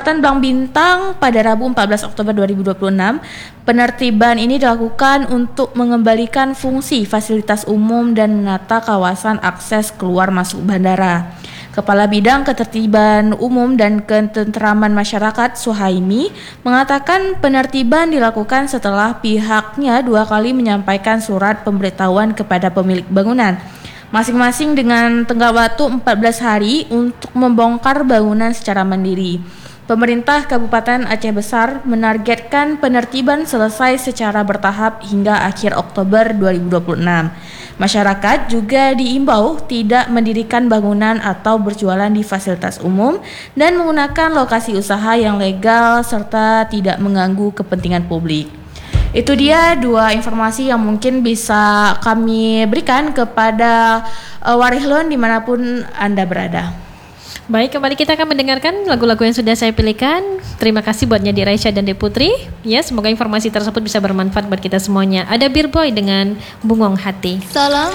Kabupaten Blang Bintang pada Rabu 14 Oktober 2026. Penertiban ini dilakukan untuk mengembalikan fungsi fasilitas umum dan menata kawasan akses keluar masuk bandara. Kepala Bidang Ketertiban Umum dan Ketentraman Masyarakat Suhaimi mengatakan penertiban dilakukan setelah pihaknya 2 kali menyampaikan surat pemberitahuan kepada pemilik bangunan, masing-masing dengan tenggat waktu 14 hari untuk membongkar bangunan secara mandiri. Pemerintah Kabupaten Aceh Besar menargetkan penertiban selesai secara bertahap hingga akhir Oktober 2026. Masyarakat juga diimbau tidak mendirikan bangunan atau berjualan di fasilitas umum dan menggunakan lokasi usaha yang legal serta tidak mengganggu kepentingan publik. Itu dia 2 informasi yang mungkin bisa kami berikan kepada Warihlun dimanapun Anda berada. Baik, kembali kita akan mendengarkan lagu-lagu yang sudah saya pilihkan. Terima kasih buat Nyadi Raisya dan Deputri. Ya, semoga informasi tersebut bisa bermanfaat buat kita semuanya. Ada Beer Boy dengan Bungong Hati. Salam